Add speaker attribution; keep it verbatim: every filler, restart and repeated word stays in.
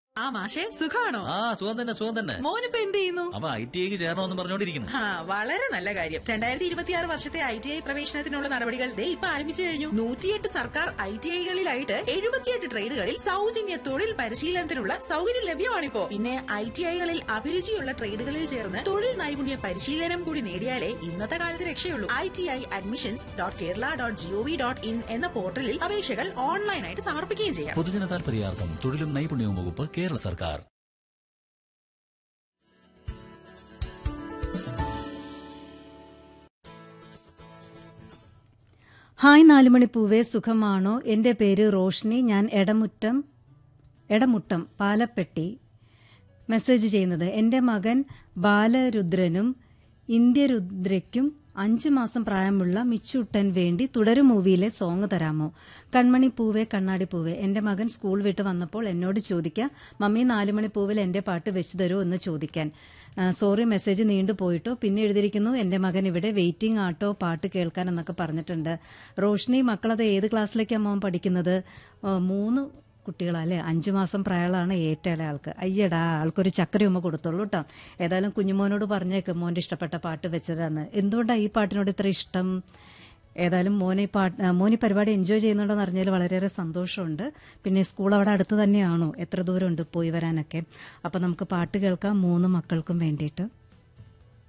Speaker 1: ആ മാഷെ, സുഖമാണോ?
Speaker 2: ആ സുഖം തന്നെ സുഖം തന്നെ.
Speaker 1: മോനിപ്പോ എന്ത് ചെയ്യുന്നു?
Speaker 2: അവ ഐ ടി ഐക്ക് ചേരണമെന്ന് പറഞ്ഞോണ്ടിരിക്കുന്നു.
Speaker 1: ആ വളരെ നല്ല കാര്യം. രണ്ടായിരത്തി ഇരുപത്തിയാറ് വർഷത്തെ ഐ ടി ഐ പ്രവേശനത്തിനുള്ള നടപടികൾ ദേ ഇപ്പൊ ആരംഭിച്ചു കഴിഞ്ഞു. നൂറ്റിയെട്ട് സർക്കാർ ഐ ടി ഐകളിലായിട്ട് എഴുപത്തിയെട്ട് ട്രേഡുകളിൽ സൗജന്യ തൊഴിൽ പരിശീലനത്തിനുള്ള സൗകര്യം ലഭ്യമാണിപ്പോ. പിന്നെ ഐ ടി ഐകളിൽ അഭിരുചിയുള്ള ട്രേഡുകളിൽ ചേർന്ന് തൊഴിൽ നൈപുണ്യ പരിശീലനം കൂടി നേടിയാലേ ഇന്നത്തെ കാലത്ത് രക്ഷയുള്ളൂ. I T I admissions dot Kerala dot G O V dot in എന്ന പോർട്ടലിൽ അപേക്ഷകൾ ഓൺലൈനായിട്ട് സമർപ്പിക്കുകയും ചെയ്യാം.
Speaker 2: പൊതുജന താൽപര്യാർത്ഥം തൊഴിലും നൈപുണ്യവും വകുപ്പ്, കേരള സർക്കാർ.
Speaker 3: ഹായ് നാലുമണിപ്പൂവേ, സുഖമാണോ? എൻ്റെ പേര് റോഷ്നി. ഞാൻ എടമുറ്റം എടമുട്ടം പാലപ്പെട്ടി മെസ്സേജ് ചെയ്യുന്നത്. എൻ്റെ മകൻ ബാലരുദ്രനും ഇന്ത്യരുദ്രയ്ക്കും അഞ്ചു മാസം പ്രായമുള്ള മിച്ചുട്ടൻ വേണ്ടി തുടരും മൂവിയിലെ സോങ് തരാമോ? കൺമണി പൂവേ കണ്ണാടി പൂവേ. എൻ്റെ മകൻ സ്കൂൾ വിട്ട് വന്നപ്പോൾ എന്നോട് ചോദിക്കാം, മമ്മി നാലുമണിപ്പൂവിൽ എൻ്റെ പാട്ട് വെച്ചു തരുമോ എന്ന് ചോദിക്കാൻ. സോറി, മെസ്സേജ് നീണ്ടു പോയിട്ടോ. പിന്നെ എഴുതിയിരിക്കുന്നു, എൻ്റെ മകൻ ഇവിടെ വെയിറ്റിംഗ് ആട്ടോ പാട്ട് കേൾക്കാൻ എന്നൊക്കെ പറഞ്ഞിട്ടുണ്ട്. റോഷ്നി, മക്കളത് ഏത് ക്ലാസ്സിലേക്കാണ് മോൻ പഠിക്കുന്നത്? മൂന്ന് കുട്ടികളല്ലേ? അഞ്ചു മാസം പ്രായമാണ് ഏറ്റവും ആൾക്ക്. അയ്യടാ, ആൾക്കൊരു ചക്കരയുമ്മ കൊടുത്തോളൂ കേട്ടോ. ഏതായാലും കുഞ്ഞുമോനോട് പറഞ്ഞേക്ക് മോൻ്റെ ഇഷ്ടപ്പെട്ട പാട്ട് വെച്ചതാന്ന്. എന്തുകൊണ്ടാണ് ഈ പാട്ടിനോട് ഇത്ര ഇഷ്ടം? ഏതായാലും മോനെ പാട്ട് മോനി പരിപാടി എൻജോയ് ചെയ്യുന്നുണ്ടെന്ന് അറിഞ്ഞാൽ വളരെയേറെ സന്തോഷമുണ്ട്. പിന്നെ സ്കൂൾ അവിടെ അടുത്ത് തന്നെയാണോ? എത്ര ദൂരമുണ്ട് പോയി വരാനൊക്കെ? അപ്പം നമുക്ക് പാട്ട് കേൾക്കാം മൂന്ന് മക്കൾക്കും വേണ്ടിയിട്ട്.